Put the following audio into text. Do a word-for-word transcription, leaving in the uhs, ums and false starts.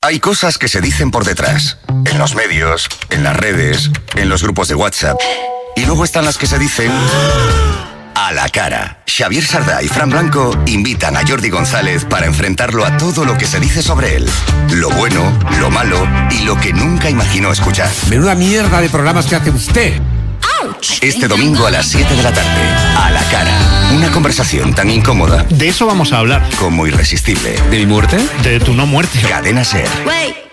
Hay cosas que se dicen por detrás, en los medios, en las redes, en los grupos de WhatsApp. Y luego están las que se dicen a la cara. Xavier Sardá y Fran Blanco invitan a Jordi González para enfrentarlo a todo lo que se dice sobre él. Lo bueno, lo malo y lo que nunca imaginó escuchar. Menuda mierda de programas que hace usted. Este domingo a las siete de la tarde, a la cara. Una conversación tan incómoda. De eso vamos a hablar. Como irresistible. ¿De mi muerte? De tu no muerte. Cadena Ser.